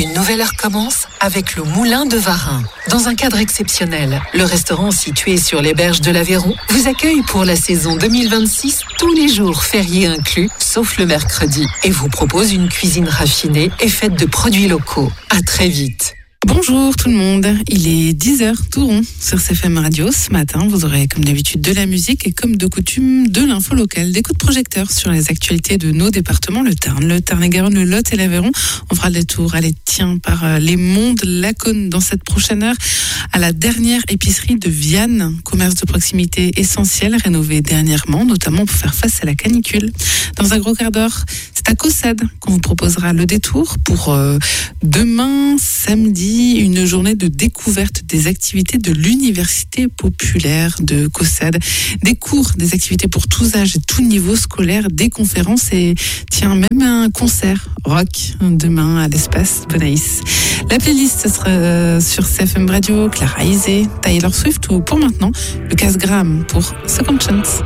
Une nouvelle heure commence avec le Moulin de Varin. Dans un cadre exceptionnel, le restaurant situé sur les berges de l'Aveyron vous accueille pour la saison 2026, tous les jours fériés inclus, sauf le mercredi, et vous propose une cuisine raffinée et faite de produits locaux. À très vite. Bonjour tout le monde, il est 10h tout rond sur CFM Radio. Ce matin, vous aurez comme d'habitude de la musique et comme de coutume de l'info locale, des coups de projecteur sur les actualités de nos départements, le Tarn-et-Garonne, le Lot et l'Aveyron. On fera le détour, par les monts de la Cône dans cette prochaine heure à la dernière épicerie de Vianne, commerce de proximité essentiel, rénové dernièrement, notamment pour faire face à la canicule. Dans un gros quart d'heure, c'est à Caussade qu'on vous proposera le détour pour demain, samedi, une journée de découverte des activités de l'université populaire de Caussade. Des cours, des activités pour tous âges et tous niveaux scolaires, des conférences et même un concert rock demain à l'espace Bonaïs. La playlist, ce sera sur CFM Radio, Clara Isé, Taylor Swift ou pour maintenant, le Casse-Gramme pour Second Chance.